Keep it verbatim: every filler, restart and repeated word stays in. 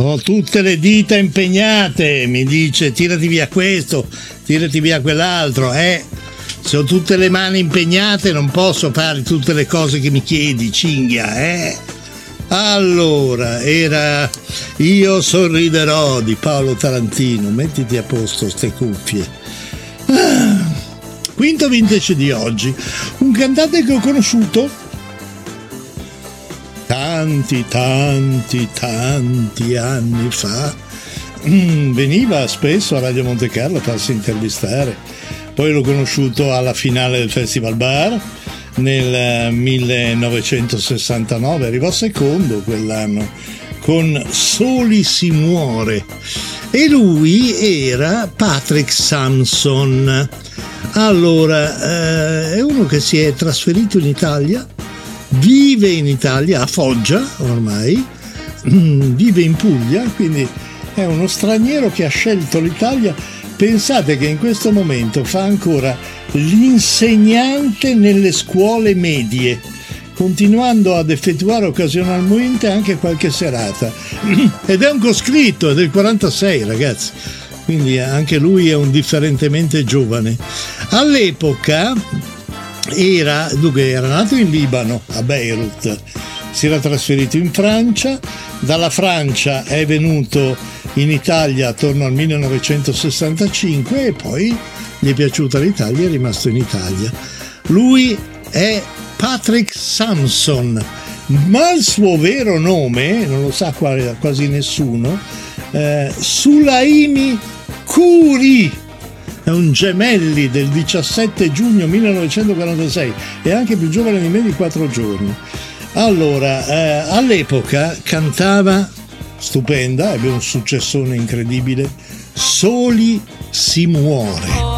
Ho tutte le dita impegnate, mi dice, tirati via questo, tirati via quell'altro, eh. Se ho tutte le mani impegnate non posso fare tutte le cose che mi chiedi, cinghia, eh. Allora, era Io sorriderò di Paolo Tarantino, mettiti a posto ste cuffie. Ah, quinto vintage di oggi, un cantante che ho conosciuto tanti, tanti, tanti anni fa. Mm, veniva spesso a Radio Monte Carlo a farsi intervistare. Poi l'ho conosciuto alla finale del Festival Bar nel millenovecentosessantanove, arrivò secondo quell'anno con Soli si muore, e lui era Patrick Samson. Allora, eh, è uno che si è trasferito in Italia, vive in Italia, a Foggia ormai, vive in Puglia, quindi è uno straniero che ha scelto l'Italia. Pensate che in questo momento fa ancora l'insegnante nelle scuole medie, continuando ad effettuare occasionalmente anche qualche serata. Ed è un coscritto, è del quarantasei, ragazzi, quindi anche lui è un differentemente giovane. All'epoca era, dunque, era nato in Libano, a Beirut, si era trasferito in Francia, dalla Francia è venuto in Italia attorno al millenovecentosessantacinque e poi gli è piaciuta l'Italia e è rimasto in Italia. Lui è Patrick Samson, ma il suo vero nome non lo sa quasi nessuno, eh, Sulaimi Khoury, è un gemelli del diciassette giugno millenovecentoquarantasei, è anche più giovane di me di quattro giorni. Allora, eh, all'epoca cantava, stupenda, ebbe un successone incredibile, Soli si muore.